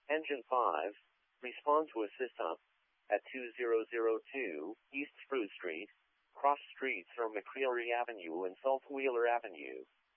Engine 5, respond to assist up at 2002 East Spruce Street, cross streets from McCreary Avenue and Saltwheeler Avenue.